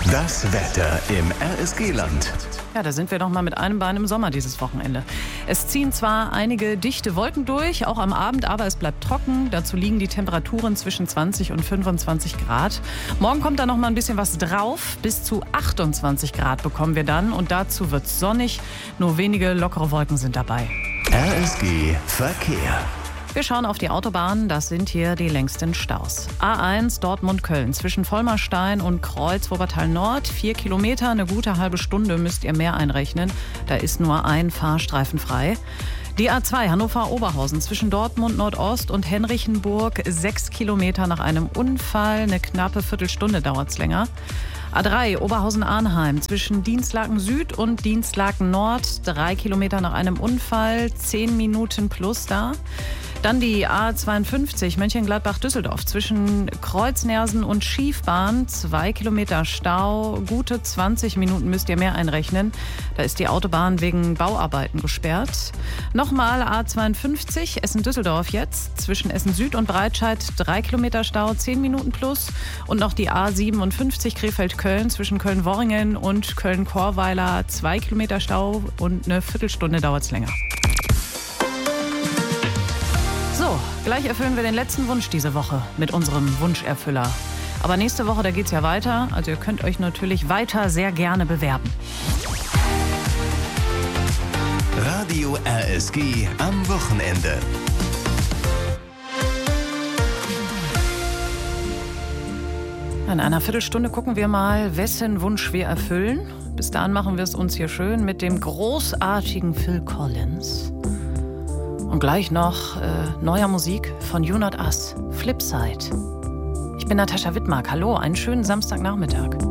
Das Wetter im RSG-Land. Ja, da sind wir noch mal mit einem Bein im Sommer dieses Wochenende. Es ziehen zwar einige dichte Wolken durch, auch am Abend, aber es bleibt trocken. Dazu liegen die Temperaturen zwischen 20 und 25 Grad. Morgen kommt da noch mal ein bisschen was drauf. Bis zu 28 Grad bekommen wir dann. Und dazu wird es sonnig. Nur wenige lockere Wolken sind dabei. RSG Verkehr. Wir schauen auf die Autobahn, das sind hier die längsten Staus. A1 Dortmund-Köln zwischen Vollmerstein und Kreuz Wuppertal Nord. 4 Kilometer, eine gute halbe Stunde müsst ihr mehr einrechnen. Da ist nur ein Fahrstreifen frei. Die A2 Hannover-Oberhausen zwischen Dortmund Nordost und Henrichenburg. 6 Kilometer nach einem Unfall, eine knappe Viertelstunde dauert es länger. A3 Oberhausen-Arnheim zwischen Dinslaken Süd und Dinslaken Nord. 3 Kilometer nach einem Unfall, 10 Minuten plus da. Dann die A52 Mönchengladbach-Düsseldorf zwischen Kreuznersen und Schiefbahn. 2 Kilometer Stau, gute 20 Minuten müsst ihr mehr einrechnen. Da ist die Autobahn wegen Bauarbeiten gesperrt. Nochmal A52 Essen-Düsseldorf jetzt zwischen Essen Süd und Breitscheid. 3 Kilometer Stau, 10 Minuten plus. Und noch die A57 Krefeld-Köln zwischen Köln-Worringen und Köln-Chorweiler. 2 Kilometer Stau und eine Viertelstunde dauert es länger. So, gleich erfüllen wir den letzten Wunsch diese Woche mit unserem Wunscherfüller. Aber nächste Woche, da geht's ja weiter. Also ihr könnt euch natürlich weiter sehr gerne bewerben. Radio RSG am Wochenende. In einer Viertelstunde gucken wir mal, wessen Wunsch wir erfüllen. Bis dahin machen wir es uns hier schön mit dem großartigen Phil Collins. Und gleich noch neuer Musik von You Not Us, Flipside. Ich bin Natascha Wittmark. Hallo, einen schönen Samstagnachmittag.